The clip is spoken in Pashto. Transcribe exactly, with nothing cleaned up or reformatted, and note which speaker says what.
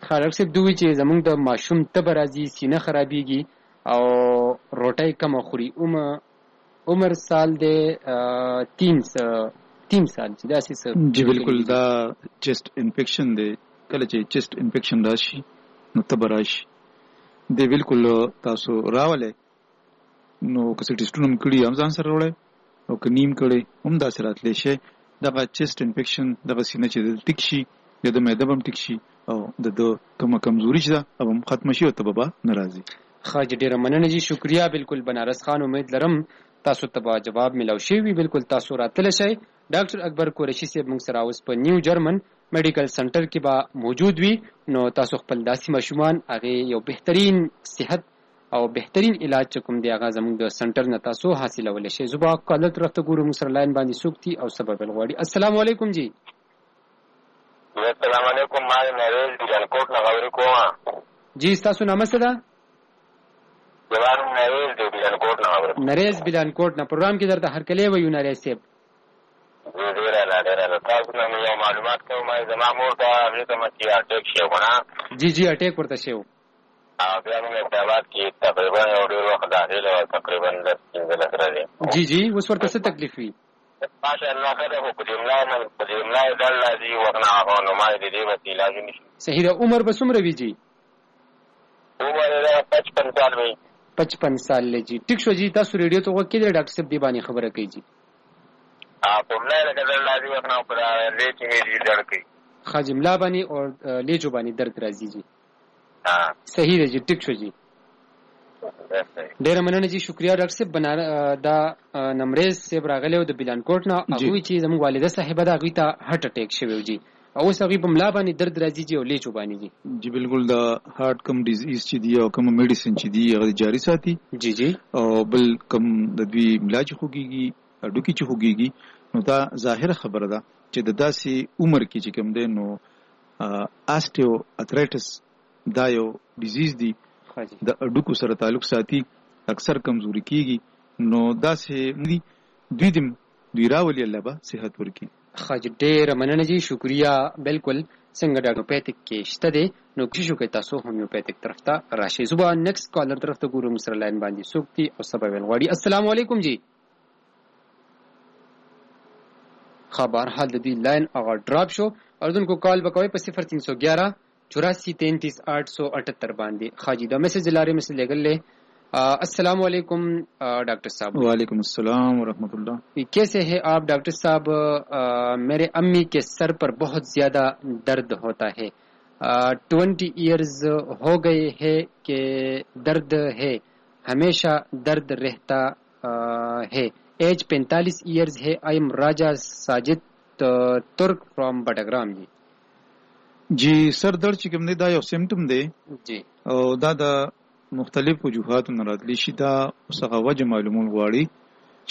Speaker 1: خالق صاحب دوی چې زمونږ د ماشوم تبه راځي، سینه خرابېږي او روټۍ کمه خوري. عمر عمر سال دی تین تین سال چې داسې څه.
Speaker 2: جی بالکل دا چیسټ انفیکشن دی. کله چې چیسټ انفیکشن راشي نو تبه راشي دی. بالکل تاسو راولئ نو که څه ټیسټونه هم کړي هم ځان سره راوړئ او که نیم کړی هم داسې راتلی شي. دغه چیسټ انفیکشن دغه سینه چې د ټیک شي یا د معده به هم ټیک شي او د ده کومه کمزوري چې ده هغه هم ختمه شي او تبه به نه راځي.
Speaker 1: ښه جي ډېره مننه جي، شکریه. بالکل بنارس خان امید لرم تاسو ته به جواب ملاو شوي. بالکل تاسو راتلی شئ. ډاکټر اکبر قریشي صاحب موږ سره اوس په نیو جرمن میډیکل سنټر کې به موجود وي. نو تاسو خپل داسې ماشومان هغې یو بهترین صحت او بهترین علاج چې کوم دی هغه زموږ د سنټر نه تاسو حاصلولی شئ. زه به کالر طرف ته ګورم، موږ سره لاین باندې څوک دي او څه به بل غواړي. السلام علیکم جی.
Speaker 3: السلام علیکم، ما نریز بیلانکوټ نه خبرې کوم.
Speaker 1: جی ستاسو نامه څه ده؟
Speaker 3: زما نوم نریز دی، بیلانکوټ نه خبرې کوم.
Speaker 1: نریز بیلانکوټ نه. پروګرام کې درته هرکلی ویو نریز صاحب.
Speaker 3: ډېره لا ډېره لا تاسو نه مې یو معلومات کوم. زما مور ته هغې ته مې چې اټیک شوی که نه؟
Speaker 1: جی جی اټیک ورته شوی و.
Speaker 3: او بیا موږ اسلامآباد کې تقریبا یو ډېر وخت داخل وه، تقریبا لس پنځلس ورځې.
Speaker 1: جی جی اوس ورته څه تکلیف وي؟
Speaker 3: ماشاءالله ښه ده، خو په دې ملا په دې ملا یې درد راځي، وخت نه هغه نو ما یې د دې بس علاج ونشي.
Speaker 1: صحیح ده. عمر به څومره وي جی؟
Speaker 3: عمر یې پچپن سال وي.
Speaker 1: پچپن سال دی جی. ټیک شو جی. تاسو ریډیو ته غوږ کېدئ، ډاکټر صاحب دې باندې خبره کوي جی.
Speaker 3: په ملا یې لکه درد راځي، وخت نه په لیچ مې دې درد کوي.
Speaker 1: ښه جی، ملا باندې او لیجو باندې درد راځي جی. صحیح دی جی. ټیک شو جی. ډېره مننه جی، شکریه ډاکټر صاحب. دا نمریز صاحب راغلی و د بیلانکوټ نه. هغوی چې زموږ والده صاحبه ده هغوی ته هارټ اټیک شوی و جی. اوس هغوی په ملا باندې درد راځي جی او لیچو باندې جی.
Speaker 2: جی بالکل د هارټ کم ډیزیز چې دی او کوم میډیسن چې دی هغه جاری ساتي.
Speaker 1: جی جی. او
Speaker 2: بل کم د دوی ملا چې خوږیږي، هډوکي چې خوږیږي، نو دا ظاهره خبره ده چې د داسې عمر کې چې کوم دی نو آسټیو اترایټس دا یو ډیزیز دی د هډوکو سره تعلق ساتي، اکثر کمزوري کیږي. نو داسې دی دوی دې دوی راولي، الله به صحت ورکړي.
Speaker 1: ښه جي، ډېره مننه جي، شکریه. بالکل څنګه ډاکټروپیتک کې شته دی نو کوشش وکړئ تاسو هومیوپیتک طرف ته راشئ. زه به نیکسټ کالر طرف ته ګورم سره لاین باندې څوک دي او څه به ویل غواړي. السلام علیکم جی. ښه بهرحال د دوی لاین هغه ډراپ شو. اردن کو کال به کوئ په صفر تین سو گیارہ چوراسی تینتیس آٹھ سو اٹھتر باندې. خاجی دا میسج لارے میں سے لگل لے. السلام علیکم ڈاکٹر صاحب.
Speaker 2: وعلیکم السلام ورحمۃ اللہ.
Speaker 1: کیسے ہیں آپ ڈاکٹر صاحب؟ میرے امی کے سر پر بہت زیادہ درد ہوتا ہے. ٹوینٹی ایئرز ہو گئے ہے کہ درد ہے، ہمیشہ درد رہتا ہے. ایج پینتالیس ایئرز ہے. آئی ایم راجا ساجد ترک فرام بٹاگرام. جی
Speaker 2: جی سر درد چې کوم دی دا یو سیمټم دی
Speaker 1: جی،
Speaker 2: او دا د مختلف وجوهاتو نه راتلی شي. دا څنګه وجه معلومول غواړي